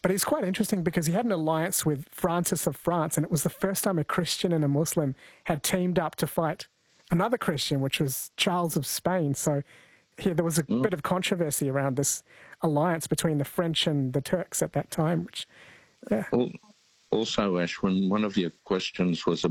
But it's quite interesting because he had an alliance with Francis of France, and it was the first time a Christian and a Muslim had teamed up to fight another Christian, which was Charles of Spain. So here there was a bit of controversy around this alliance between the French and the Turks at that time, which, yeah. Also, Ash, when one of your questions was